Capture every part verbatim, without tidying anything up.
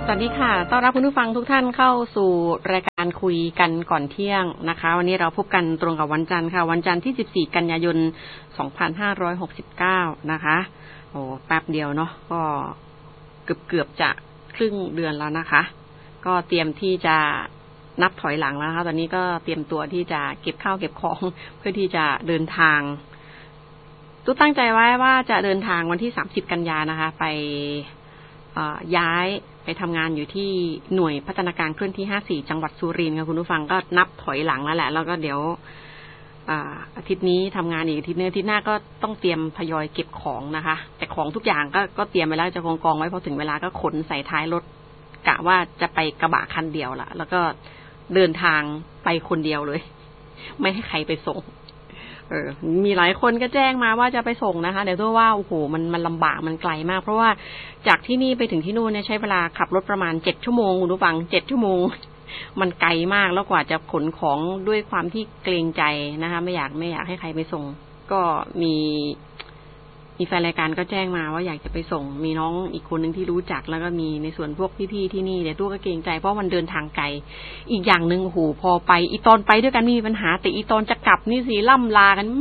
สวัสดีค่ะต้อนรับคุณผู้ฟังทุกท่านเข้าสู่รายการคุยกันก่อนเที่ยงนะคะวันนี้เราพบกันตรงกับวันจันทร์ค่ะวันจันทร์ที่สิบสี่กันยายนสองพันห้าร้อยหกสิบเก้านะคะโอ้แป๊บเดียวเนาะก็เกือบๆจะครึ่งเดือนแล้วนะคะก็เตรียมที่จะนับถอยหลังแล้วนะคะตอนนี้ก็เตรียมตัวที่จะเก็บข้าวเก็บของเพื่อที่จะเดินทางตู้ตั้งใจไว้ว่าจะเดินทางวันที่สามสิบกันยานะคะไปย้ายไปทำงานอยู่ที่หน่วยพัฒนาการเคลื่อนที่ห้าสี่จังหวัดสุรินทร์ค่ะคุณผู้ฟังก็นับถอยหลังแล้วแหละแล้วก็เดี๋ยวอาทิตย์นี้ทำงานอีกอาทิตย์นึงอาทิตย์หน้าก็ต้องเตรียมทยอยเก็บของนะคะแต่ของทุกอย่างก็ก็เตรียมไว้แล้วจะกองกองไว้พอถึงเวลาก็ขนใส่ท้ายรถกะว่าจะไปกระบะคันเดียวละแล้วก็เดินทางไปคนเดียวเลยไม่ให้ใครไปส่งเออมีหลายคนก็แจ้งมาว่าจะไปส่งนะคะเดี๋ยวตัวว่าโอ้โหมันมันลำบากมันไกลมากเพราะว่าจากที่นี่ไปถึงที่นู่นเนี่ยใช้เวลาขับรถประมาณเจ็ดชั่วโมงคุณผู้ฟังเจ็ดชั่วโมงมันไกลมากแล้วกว่าจะขนของด้วยความที่เกรงใจนะคะไม่อยากไม่อยากให้ใครไปส่งก็มีมีแฟนรายการก็แจ้งมาว่าอยากจะไปส่งมีน้องอีกคนนึงที่รู้จักแล้วก็มีในส่วนพวกพี่ๆที่นี่เดี๋ยวตัวก็เกรงใจเพราะมันเดินทางไกลอีกอย่างนึงโอ้โหพอไปอีตอนไปด้วยกันไม่มีปัญหาแต่อีตอนจะกลับนี่สิล่ำลากัน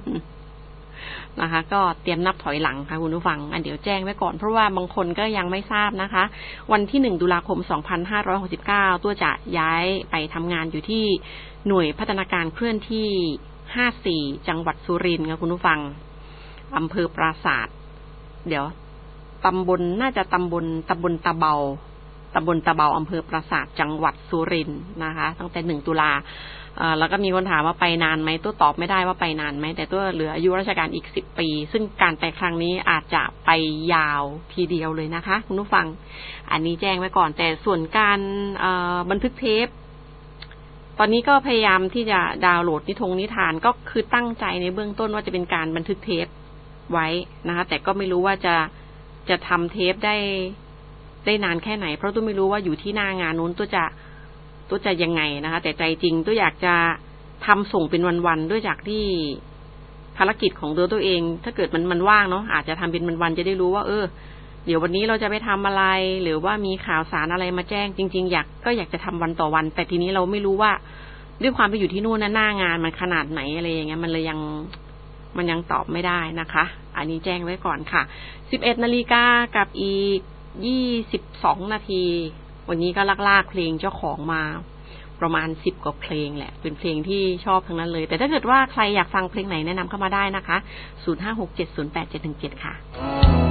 นะคะก็เตรียมนับถอยหลังค่ะคุณผู้ฟังอันเดี๋ยวแจ้งไว้ก่อนเพราะว่าบางคนก็ยังไม่ทราบนะคะวันที่หนึ่งตุลาคมสองพันห้าร้อยหกสิบเก้าตัวจะย้ายไปทำงานอยู่ที่หน่วยพัฒนาการเคลื่อนที่ห้าสี่จังหวัดสุรินทร์ค่ะคุณผู้ฟังอำเภอปราสาทเดี๋ยวตำบลน่าจะตำบลตำบลตะเบาตำบลตะเบาอำเภอปราสาทจังหวัดสุรินทร์นะคะตั้งแต่หนึ่งตุลาเอ่อแล้วก็มีคนถามว่าไปนานไหมตัวตอบไม่ได้ว่าไปนานไหมแต่ตัวเหลืออายุราชการอีกสิบปีซึ่งการไปครั้งนี้อาจจะไปยาวทีเดียวเลยนะคะคุณผู้ฟังอันนี้แจ้งไว้ก่อนแต่ส่วนการเอ่อบันทึกเทปตอนนี้ก็พยายามที่จะดาวน์โหลดนิทงนิทานก็คือตั้งใจในเบื้องต้นว่าจะเป็นการบันทึกเทปไว้นะคะแต่ก็ไม่รู้ว่าจะจะทำเทปได้ได้นานแค่ไหนเพราะตัวไม่รู้ว่าอยู่ที่หน้างานนู้นตัวจะตัวจะยังไงนะคะแต่ใจจริงตัวอยากจะทำส่งเป็นวันๆด้วยจากที่ภารกิจของตัวตัวเองถ้าเกิดมันมันว่างเนาะอาจจะทำเป็นวันๆจะได้รู้ว่าเออเดี๋ยววันนี้เราจะไปทำอะไรหรือว่ามีข่าวสารอะไรมาแจ้งจริงๆอยากก็อยากจะทำวันต่อวันแต่ทีนี้เราไม่รู้ว่าด้วยความไปอยู่ที่นู่นนะหน้างานมันขนาดไหนอะไรอย่างเงี้ยมันเลยยังมันยังตอบไม่ได้นะคะอันนี้แจ้งไว้ก่อนค่ะ สิบเอ็ดนาฬิกากับอีกยี่สิบสองนาทีวันนี้ก็ลากๆเพลงเจ้าของมาประมาณสิบกว่าเพลงแหละเป็นเพลงที่ชอบทั้งนั้นเลยแต่ถ้าเกิดว่าใครอยากฟังเพลงไหนแนะนำเข้ามาได้นะคะศูนย์ ห้า หก เจ็ด ศูนย์ แปด เจ็ด หนึ่ง เจ็ดค่ะ